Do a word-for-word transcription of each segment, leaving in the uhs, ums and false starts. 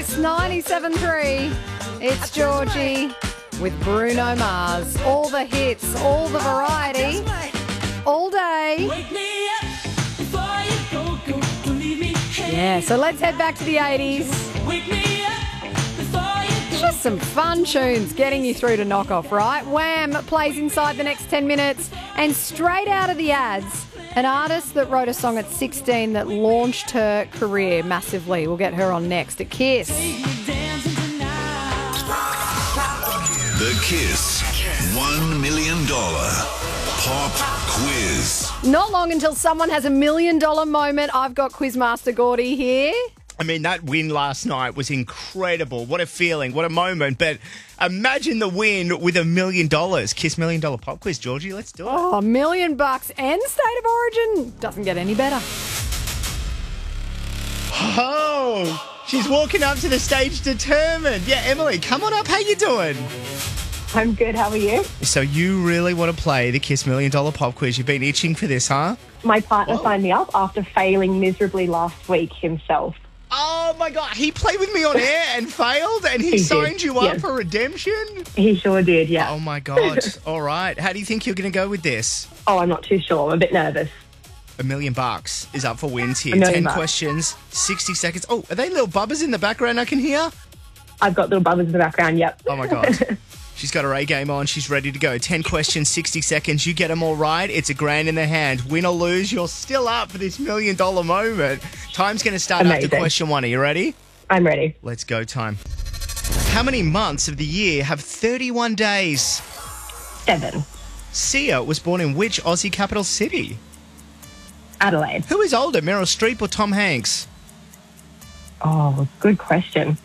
Kiss ninety-seven three. It's Georgie with Bruno Mars. All the hits, all the variety, all day. Yeah, so let's head back to the eighties. Just some fun tunes getting you through to knockoff, right? Wham plays inside the next ten minutes, and straight out of the ads, an artist that wrote a song at sixteen that launched her career massively. We'll get her on next at Kiss. The Kiss one million dollars Pop Quiz. Not long until someone has a million dollar moment. I've got Quizmaster Gordy here. I mean, that win last night was incredible. What a feeling, what a moment. But imagine the win with a million dollars. Kiss Million Dollar Pop Quiz, Georgie. Let's do it. Oh, a million bucks and state of origin. Doesn't get any better. Oh, she's walking up to the stage determined. Yeah, Emily, come on up. How you doing? I'm good. How are you? So you really want to play the Kiss Million Dollar Pop Quiz. You've been itching for this, huh? My partner Whoa. signed me up after failing miserably last week himself. Oh, my God. He played with me on air and failed, and he, He signed did, you up yes. for redemption? He sure did, yeah. Oh, my God. All right. How do you think you're going to go with this? Oh, I'm not too sure. I'm a bit nervous. A million bucks is up for wins here. A million Ten bucks. questions, sixty seconds. Oh, are they little bubbers in the background I can hear? I've got little bubbers in the background, yep. Oh, my God. She's got her A-game on. She's ready to go. Ten questions, sixty seconds. You get them all right, it's a grand in the hand. Win or lose, you're still up for this million-dollar moment. Time's going to start Amazing. after question one. Are you ready? I'm ready. Let's go, time. How many months of the year have thirty-one days? Seven. Sia was born in which Aussie capital city? Adelaide. Who is older, Meryl Streep or Tom Hanks? Oh, good question.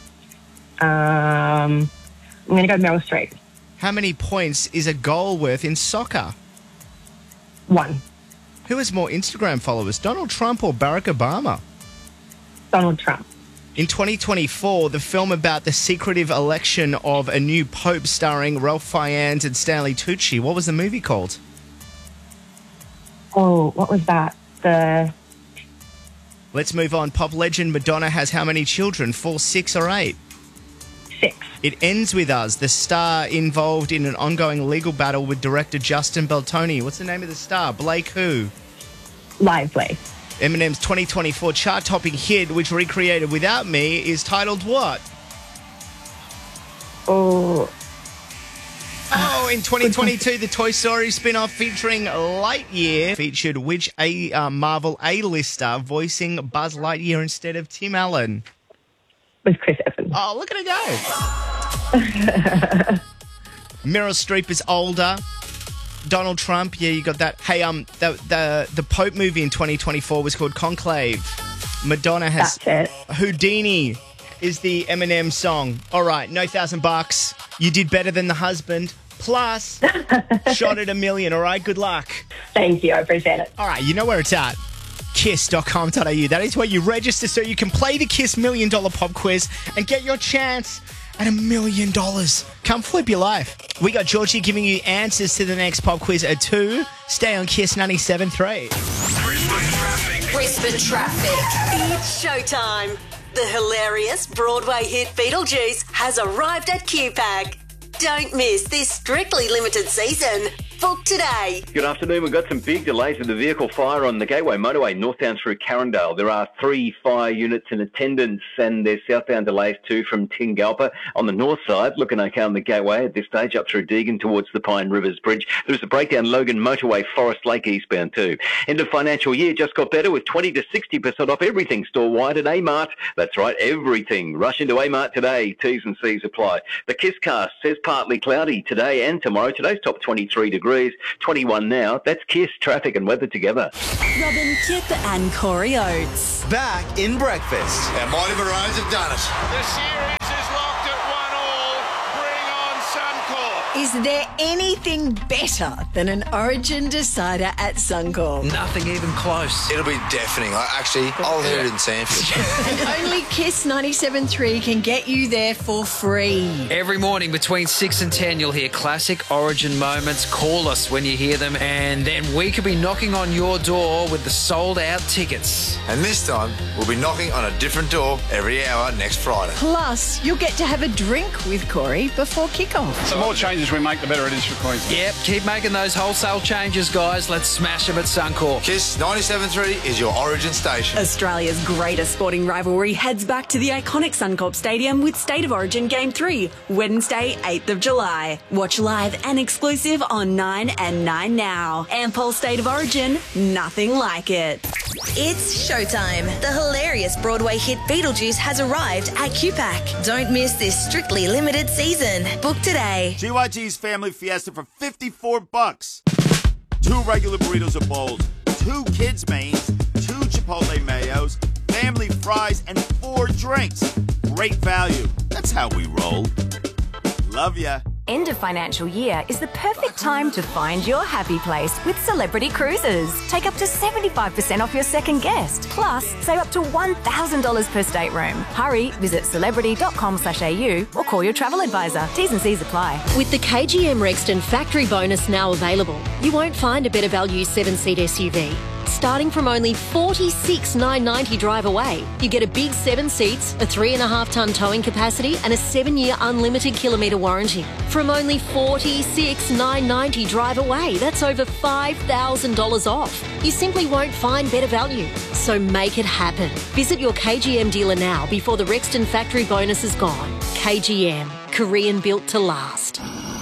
Um, I'm going to go Meryl Streep. How many points is a goal worth in soccer? One. Who has more Instagram followers, Donald Trump or Barack Obama? Donald Trump. In twenty twenty-four, the film about the secretive election of a new pope starring Ralph Fiennes and Stanley Tucci, what was the movie called? Oh, what was that? The Let's move on. Pop legend Madonna has how many children? Four, six or eight? six. It Ends With Us, the star involved in an ongoing legal battle with director Justin Beltoni. What's the name of the star? Blake who? Lively. Eminem's twenty twenty-four chart-topping hit, which recreated Without Me, is titled what? Oh, Oh, in twenty twenty-two, the Toy Story spin-off featuring Lightyear featured which a uh, Marvel A-lister voicing Buzz Lightyear instead of Tim Allen? with Chris Evans. Oh, look at it go. Meryl Streep is older. Donald Trump, yeah, you got that. Hey, um, the the the Pope movie in twenty twenty-four was called Conclave. Madonna has That's it. Houdini is the Eminem song. All right, no thousand bucks. You did better than the husband. Plus, shot at a million. All right, good luck. Thank you. I appreciate it. All right, you know where it's at. kiss dot com dot a u. That is where you register so you can play the Kiss Million Dollar Pop Quiz and get your chance at a million dollars. Come flip your life. We got Georgie giving you answers to the next pop quiz at two. Stay on Kiss ninety-seven point three. Brisbane traffic. Brisbane traffic. It's showtime. The hilarious Broadway hit Beetlejuice has arrived at Q PAC. Don't miss this strictly limited season. Book today. Good afternoon. We've got some big delays with the vehicle fire on the Gateway Motorway northbound through Carindale. There are three fire units in attendance and there's southbound delays too from Tingalpa. On the north side, looking okay on the Gateway at this stage up through Deagon towards the Pine Rivers Bridge. There's a breakdown Logan Motorway, Forest Lake eastbound too. End of financial year just got better with twenty to sixty percent off everything store-wide at A-Mart. That's right, everything. Rush into A-Mart today. T's and C's apply. The Kisscast says partly cloudy today and tomorrow. Today's top twenty-three degrees. twenty-one now. That's Kiss traffic and weather together. Robin Kip and Corey Oates. Back in breakfast. And Mighty Maroons have done it. The series is locked at one all. Bring on Suncorp. Is there anything better than an Origin decider at Suncorp? Nothing even close. It'll be deafening. Like, actually, I'll hear it in Sanford. And only Kiss ninety-seven point three can get you there for free. Every morning between six and ten, you'll hear classic Origin moments. Call us when you hear them, and then we could be knocking on your door with the sold-out tickets. And this time, we'll be knocking on a different door every hour next Friday. Plus, you'll get to have a drink with Corey before kickoff. The more changes we make, the better it is for Queensland. Yep, keep making those wholesale changes, guys. Let's smash them at Suncorp. Kiss ninety-seven point three is your Origin station. Australia's greatest sporting rivalry heads back to the iconic Suncorp Stadium with State of Origin Game three, Wednesday, eighth of July. Watch live and exclusive on nine and nine now. Ampol State of Origin, nothing like it. It's showtime. The hilarious Broadway hit Beetlejuice has arrived at Q PAC. Don't miss this strictly limited season. Book today. G Y G's Family Fiesta for fifty-four bucks. Two regular burritos or bowls, two kids' mains, two Chipotle mayos, family fries, and four drinks. Great value. That's how we roll. Love ya. End of financial year is the perfect time to find your happy place with Celebrity Cruises. Take up to seventy-five percent off your second guest. Plus, save up to one thousand dollars per stateroom. Hurry, visit celebrity dot com slash a u or call your travel advisor. T's and C's apply. With the K G M Rexton factory bonus now available, you won't find a better value seven-seat S U V. Starting from only forty-six thousand nine hundred ninety dollars drive away, you get a big seven seats, a three and a half tonne towing capacity, and a seven-year unlimited kilometre warranty. From only forty-six thousand nine hundred ninety dollars drive away, that's over five thousand dollars off. You simply won't find better value. So make it happen. Visit your K G M dealer now before the Rexton factory bonus is gone. K G M, Korean built to last.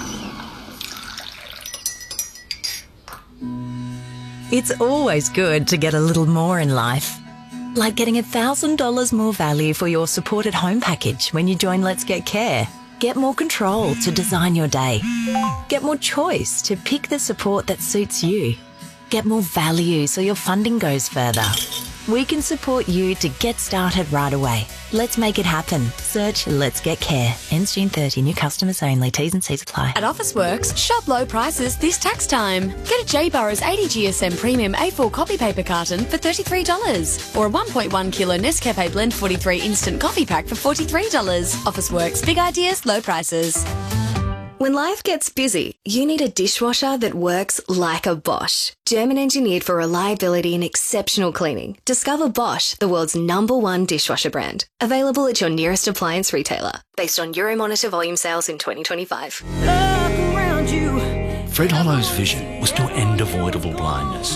It's always good to get a little more in life. Like getting one thousand dollars more value for your supported home package when you join Let's Get Care. Get more control to design your day. Get more choice to pick the support that suits you. Get more value so your funding goes further. We can support you to get started right away. Let's make it happen. Search Let's Get Care. Ends June thirtieth. New customers only. T's and C's apply. At Officeworks, shop low prices this tax time. Get a J Burrows eighty G S M Premium A four copy paper carton for thirty-three dollars or a one point one kilo Nescafe Blend forty-three instant coffee pack for forty-three dollars. Officeworks, big ideas, low prices. When life gets busy, you need a dishwasher that works like a Bosch. German engineered for reliability and exceptional cleaning. Discover Bosch, the world's number one dishwasher brand. Available at your nearest appliance retailer. Based on Euromonitor volume sales in twenty twenty-five. Look around you. Fred Hollow's vision was to end avoidable blindness.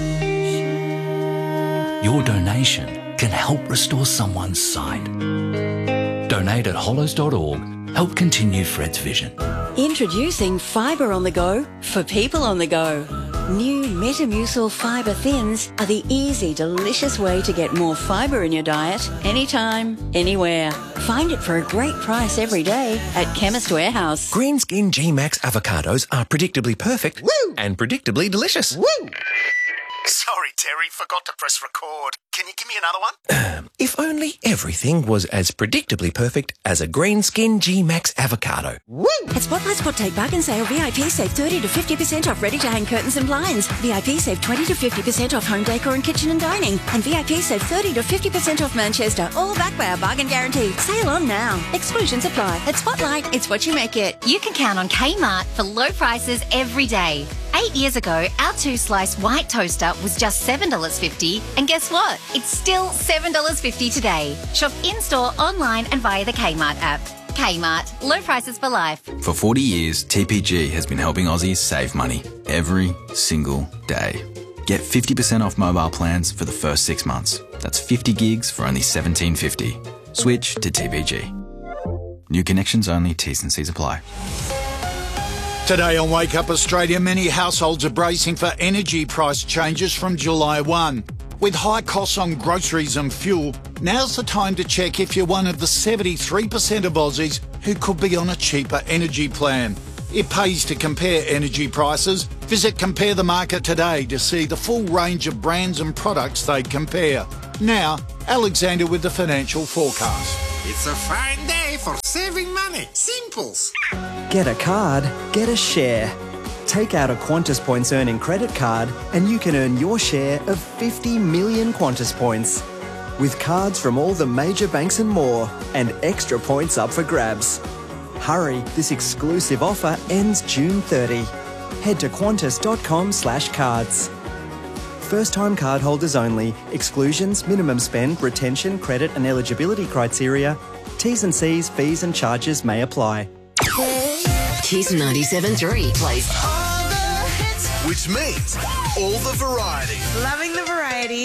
Your donation can help restore someone's sight. Donate at hollows dot org. Help continue Fred's vision. Introducing Fibre on the Go for people on the go. New Metamucil Fibre Thins are the easy, delicious way to get more fibre in your diet anytime, anywhere. Find it for a great price every day at Chemist Warehouse. Greenskin G-Max avocados are predictably perfect Woo! and predictably delicious. Woo! Sorry, Terry, forgot to press record. Can you give me another one? Um, if only everything was as predictably perfect as a Greenskin G-Max avocado. Woo! At Spotlight Spot Take Bargain Sale, V I P save thirty to fifty percent off ready-to-hang curtains and blinds. V I P save twenty to fifty percent off home decor and kitchen and dining. And V I P save thirty to fifty percent off Manchester, all backed by our bargain guarantee. Sale on now. Exclusions apply. At Spotlight, it's what you make it. You can count on Kmart for low prices every day. Eight years ago, our two-slice white toaster was just seven dollars fifty, and guess what? It's still seven dollars fifty today. Shop in-store, online and via the Kmart app. Kmart, low prices for life. For forty years, T P G has been helping Aussies save money every single day. Get fifty percent off mobile plans for the first six months. That's fifty gigs for only seventeen fifty. Switch to T P G. New connections only, T's and C's apply. Today on Wake Up Australia, many households are bracing for energy price changes from July first. With high costs on groceries and fuel, now's the time to check if you're one of the seventy-three percent of Aussies who could be on a cheaper energy plan. It pays to compare energy prices. Visit Compare the Market today to see the full range of brands and products they compare. Now, Alexander with the financial forecast. It's a fine day for saving money. Simples. Get a card, get a share. Take out a Qantas Points earning credit card and you can earn your share of fifty million Qantas points. With cards from all the major banks and more, and extra points up for grabs. Hurry, this exclusive offer ends June thirtieth. Head to qantas.com slash cards. First-time cardholders only. Exclusions, minimum spend, retention, credit and eligibility criteria. T's and C's, fees and charges may apply. Kiss ninety-seven point three plays Which means all the variety. Loving the variety.